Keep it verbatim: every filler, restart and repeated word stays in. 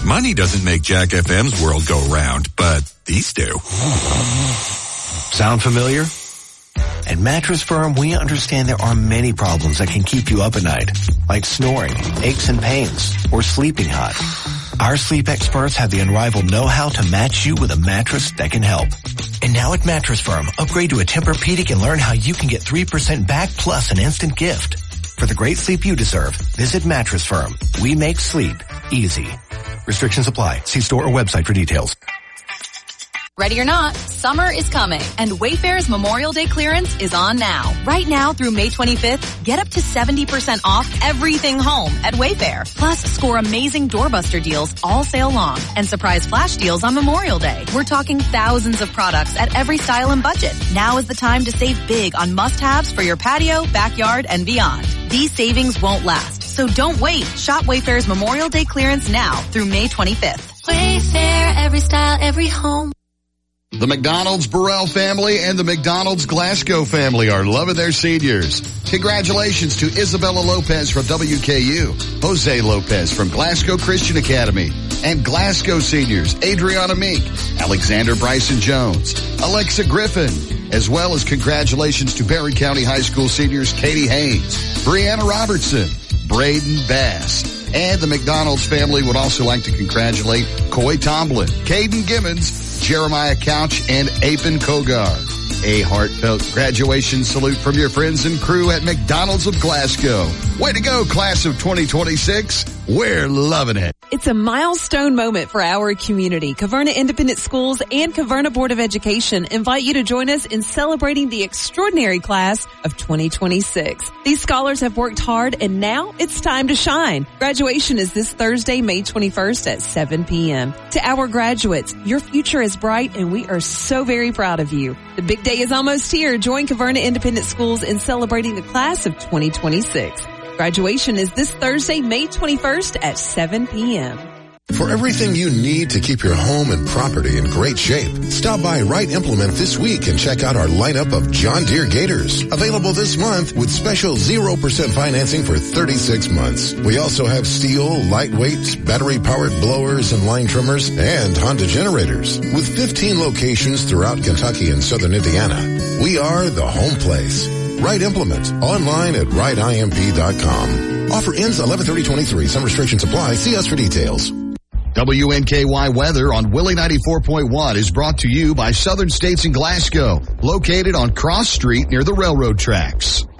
Money doesn't make Jack F M's world go round, but these do. Sound familiar? At Mattress Firm, we understand there are many problems that can keep you up at night, like snoring, aches and pains, or sleeping hot. Our sleep experts have the unrivaled know-how to match you with a mattress that can help. And now at Mattress Firm, upgrade to a Tempur-Pedic and learn how you can get three percent back plus an instant gift. For the great sleep you deserve, visit Mattress Firm. We make sleep easy. Restrictions apply. See store or website for details. Ready or not, summer is coming, and Wayfair's Memorial Day clearance is on now. Right now through May twenty-fifth, get up to seventy percent off everything home at Wayfair. Plus, score amazing doorbuster deals all sale long and surprise flash deals on Memorial Day. We're talking thousands of products at every style and budget. Now is the time to save big on must-haves for your patio, backyard, and beyond. These savings won't last, so don't wait. Shop Wayfair's Memorial Day clearance now through May twenty-fifth. Wayfair, every style, every home. The McDonald's Burrell family and the McDonald's Glasgow family are loving their seniors. Congratulations to Isabella Lopez from W K U, Jose Lopez from Glasgow Christian Academy, and Glasgow seniors Adriana Meek, Alexander Bryson Jones, Alexa Griffin, as well as congratulations to Barron County High School seniors Katie Haynes, Brianna Robertson, Braden Bass. And the McDonald's family would also like to congratulate Coy Tomlin, Caden Gimmons, Jeremiah Couch, and Apen Kogar. A heartfelt graduation salute from your friends and crew at McDonald's of Glasgow. Way to go, class of twenty twenty-six. We're loving it. It's a milestone moment for our community. Caverna Independent Schools and Caverna Board of Education invite you to join us in celebrating the extraordinary class of twenty twenty-six. These scholars have worked hard, and now it's time to shine. Graduation is this Thursday, May twenty-first at seven p.m. To our graduates, your future is bright, and we are so very proud of you. The big day is almost here. Join Caverna Independent Schools in celebrating the class of twenty twenty-six. Graduation is this Thursday, May twenty-first at seven p.m. For everything you need to keep your home and property in great shape, stop by Wright Implement this week and check out our lineup of John Deere Gators. Available this month with special zero percent financing for thirty-six months. We also have steel, lightweights, battery-powered blowers and line trimmers, and Honda generators. With fifteen locations throughout Kentucky and southern Indiana, we are the home place. Wright Implement, online at wright I M P dot com. Offer ends eleven thirty twenty-three. Some restrictions apply. See us for details. W N K Y weather on Willie ninety-four point one is brought to you by Southern States in Glasgow, located on Cross Street near the railroad tracks.